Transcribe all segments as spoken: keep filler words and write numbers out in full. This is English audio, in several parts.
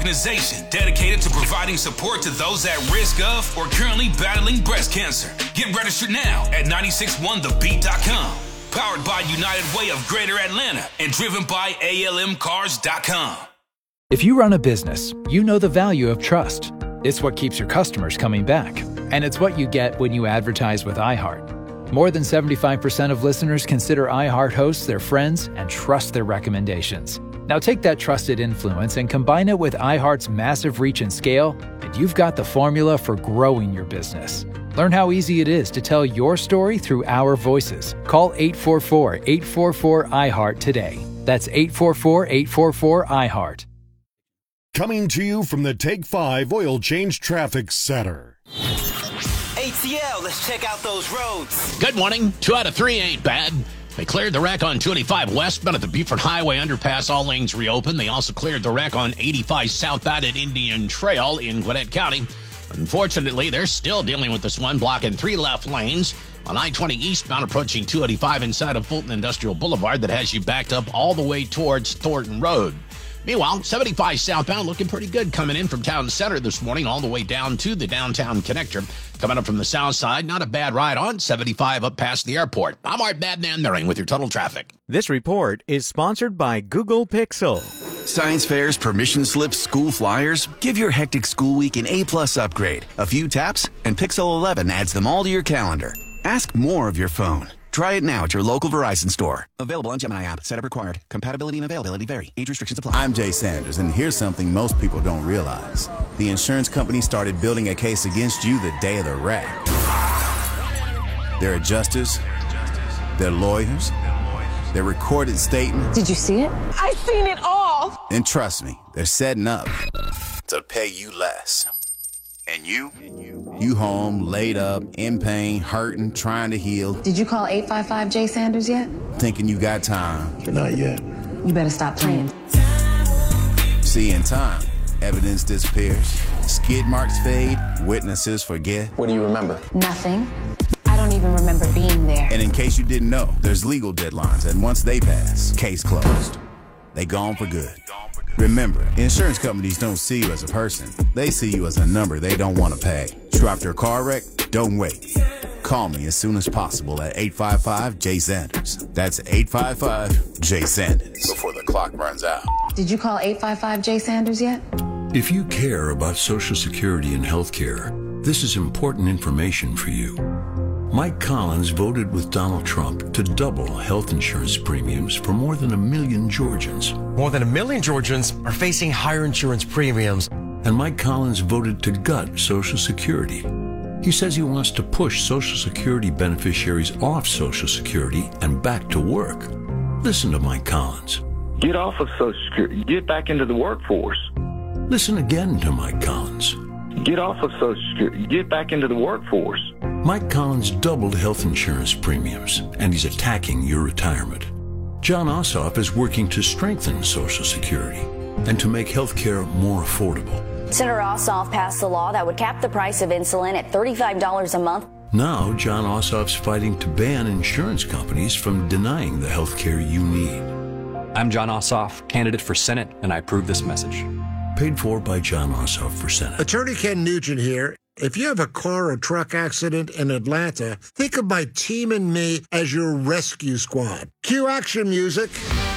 organization dedicated to providing support to those at risk of or currently battling breast cancer. Get registered now at nine six one the beat dot com. Powered by United Way of Greater Atlanta and driven by A L M cars dot com. If you run a business, you know the value of trust. It's what keeps your customers coming back. And it's what you get when you advertise with iHeart. More than seventy-five percent of listeners consider iHeart hosts their friends and trust their recommendations. Now take that trusted influence and combine it with iHeart's massive reach and scale, and you've got the formula for growing your business. Learn how easy it is to tell your story through our voices. Call eight four four, eight four four, I heart today. That's eight four four, eight four four, I heart. Coming to you from the Take five Oil Change Traffic Center. A T L, let's check out those roads. Good morning. Two out of three ain't bad. They cleared the wreck on two eighty-five westbound at the Beaufort Highway underpass. All lanes reopened. They also cleared the wreck on eighty-five southbound at Indian Trail in Gwinnett County. Unfortunately, they're still dealing with this one, blocking three left lanes on I twenty eastbound approaching two eighty-five inside of Fulton Industrial Boulevard that has you backed up all the way towards Thornton Road. Meanwhile, seventy-five southbound looking pretty good coming in from town center this morning all the way down to the downtown connector. Coming up from the south side, not a bad ride on seventy-five up past the airport. I'm Art Badman-Mering with your total traffic. This report is sponsored by Google Pixel. Science fairs, permission slips, school flyers. Give your hectic school week an A-plus upgrade. A few taps, and Pixel eleven adds them all to your calendar. Ask more of your phone. Try it now at your local Verizon store. Available on Gemini app. Setup required. Compatibility and availability vary. Age restrictions apply. I'm Jay Sanders, and here's something most people don't realize. The insurance company started building a case against you the day of the wreck. Their adjusters, their lawyers, their recorded statements. Did you see it? I seen it all. And trust me, they're setting up to pay you less. And you? You home, laid up, in pain, hurting, trying to heal. Did you call eight five five J Sanders yet? Thinking you got time. Not yet. You better stop playing. See, in time, evidence disappears, skid marks fade, witnesses forget. What do you remember? Nothing. I don't even remember being there. And in case you didn't know, there's legal deadlines, and once they pass, case closed. They gone for good. Remember, insurance companies don't see you as a person. They see you as a number they don't want to pay. Dropped your car wreck? Don't wait. Call me as soon as possible at eight five five J Sanders. That's eight five five J Sanders. Before the clock runs out. Did you call eight five five J Sanders yet? If you care about Social Security and health care, this is important information for you. Mike Collins voted with Donald Trump to double health insurance premiums for more than a million Georgians. More than a million Georgians are facing higher insurance premiums. And Mike Collins voted to gut Social Security. He says he wants to push Social Security beneficiaries off Social Security and back to work. Listen to Mike Collins. Get off of Social Security. Get back into the workforce. Listen again to Mike Collins. Get off of Social Security. Get back into the workforce. Mike Collins doubled health insurance premiums, and he's attacking your retirement. John Ossoff is working to strengthen Social Security and to make health care more affordable. Senator Ossoff passed a law that would cap the price of insulin at thirty-five dollars a month. Now, John Ossoff's fighting to ban insurance companies from denying the health care you need. I'm John Ossoff, candidate for Senate, and I approve this message. Paid for by John Ossoff for Senate. Attorney Ken Nugent here. If you have a car or truck accident in Atlanta, think of my team and me as your rescue squad. Cue action music.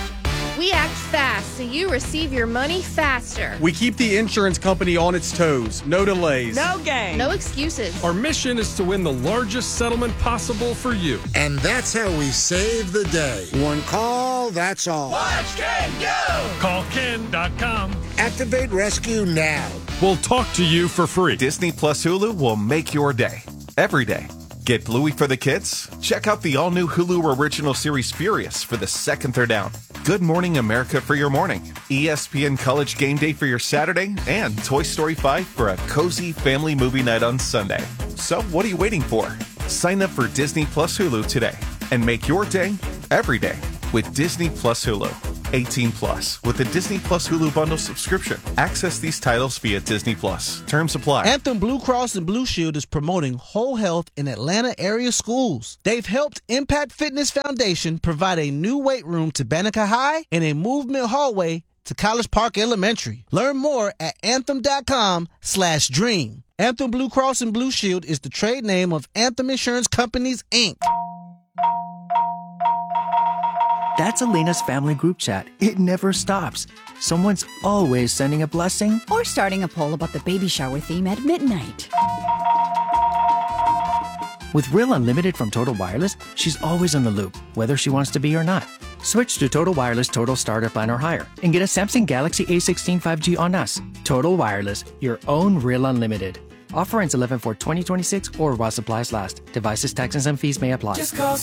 We act fast so you receive your money faster. We keep the insurance company on its toes. No delays. No game. No excuses. Our mission is to win the largest settlement possible for you. And that's how we save the day. One call, that's all. Watch Ken go! Call Ken dot com. Activate rescue now. We'll talk to you for free. Disney Plus Hulu will make your day. Every day. Get Bluey for the kids? Check out the all-new Hulu original series Furious for the second they're down. Good Morning America for your morning. E S P N College Game Day for your Saturday. And Toy Story five for a cozy family movie night on Sunday. So what are you waiting for? Sign up for Disney Plus Hulu today and make your day every day with Disney Plus Hulu. eighteen plus with the Disney Plus Hulu bundle subscription. Access these titles via Disney Plus. Terms apply. Anthem Blue Cross and Blue Shield is promoting whole health in Atlanta area schools. They've helped Impact Fitness Foundation provide a new weight room to Banneker High and a movement hallway to College Park Elementary. Learn more at anthem.com slash dream. Anthem Blue Cross and Blue Shield is the trade name of Anthem Insurance Companies, Incorporated. That's Elena's family group chat. It never stops. Someone's always sending a blessing or starting a poll about the baby shower theme at midnight. With Real Unlimited from Total Wireless, she's always in the loop, whether she wants to be or not. Switch to Total Wireless Total Starter Plan or higher and get a Samsung Galaxy A sixteen five G on us. Total Wireless, your own Real Unlimited. Offer ends eleven four twenty twenty-six or while supplies last. Devices, taxes, and fees may apply. Just call